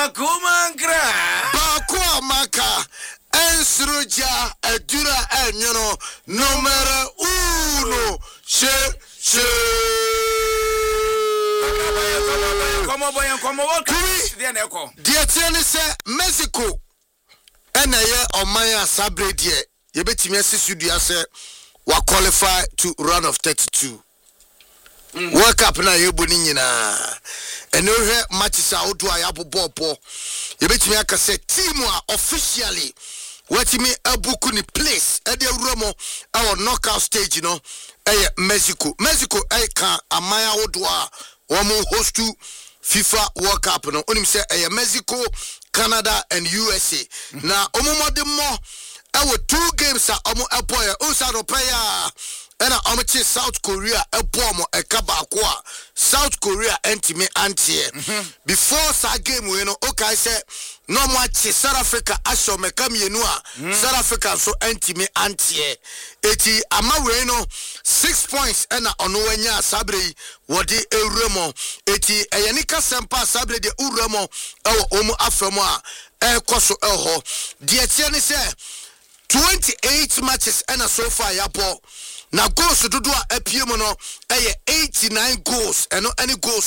Kumankra Bakwa maka Ensruja Edura Enyono Numero uno She Come on, Dear Tiani say Mexico Ena ye Omaya Sabre die Yebetimi Studio say wa qualify to round of 32. World Cup na yeboni nyina. Eno hwe matches a odu ayabobo. Yebetimi aka say team officially wetimi abuku ni place e de Romo our knockout stage no Mexico ka amaya odu a womo host to FIFA World Cup no onim say Mexico, Canada and USA. Na omomode mo our 2 games are apoya Osado Paya and Amachi South Korea Epomo Ekabakwa South Korea Entime Antie. Before that game we know okay say no much South Africa Asho Mekami Yenua South Africa so Entime Antie. Eti ama we know 6 points and onwenya Sabre wodi Euremo eti eyanika sempa Sabre de Uremo omo afemo a ekoso eho de etiani say 28 matches and so far yapo na goals to do a PM no 89 goals and no any goals